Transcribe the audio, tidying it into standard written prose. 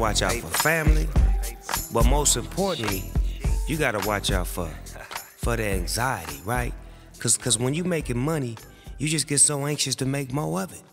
watch out for family, but most importantly, you gotta watch out for the anxiety, right? Cause when you making money, you just get so anxious to make more of it.